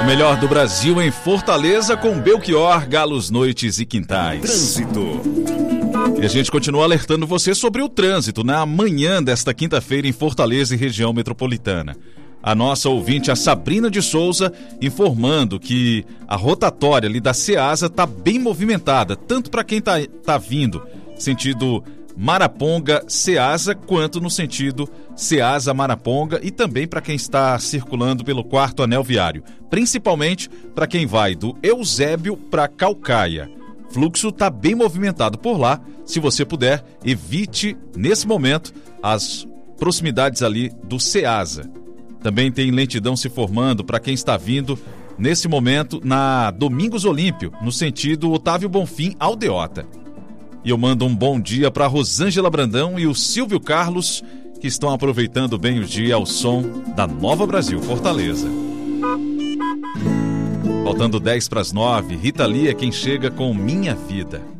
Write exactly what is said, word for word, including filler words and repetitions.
O melhor do Brasil em Fortaleza com Belchior, Galos, Noites e Quintais. Trânsito. E a gente continua alertando você sobre o trânsito na manhã desta quinta-feira em Fortaleza e região metropolitana. A nossa ouvinte, a Sabrina de Souza, informando que a rotatória ali da Ceasa está bem movimentada, tanto para quem está tá vindo sentido Maraponga, Ceasa, quanto no sentido Ceasa, Maraponga, e também para quem está circulando pelo quarto anel viário, principalmente para quem vai do Eusébio para Caucaia. Fluxo está bem movimentado por lá. Se você puder, evite nesse momento as proximidades ali do Ceasa. Também tem lentidão se formando para quem está vindo nesse momento na Domingos Olímpio, no sentido Otávio Bonfim, Aldeota. E eu mando um bom dia para a Rosângela Brandão e o Silvio Carlos, que estão aproveitando bem o dia ao som da Nova Brasil Fortaleza. Faltando dez para as nove, Rita Lee é quem chega com Minha Vida.